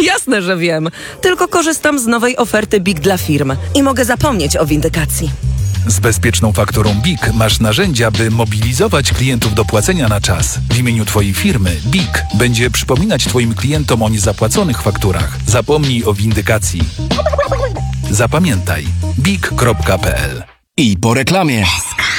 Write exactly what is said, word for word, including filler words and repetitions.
Jasne, że wiem. Tylko korzystam z nowej oferty B I G dla firm i mogę zapomnieć o windykacji. Z bezpieczną fakturą B I G masz narzędzia, by mobilizować klientów do płacenia na czas. W imieniu Twojej firmy B I G będzie przypominać Twoim klientom o niezapłaconych fakturach. Zapomnij o windykacji. Zapamiętaj big kropka p l. I po reklamie.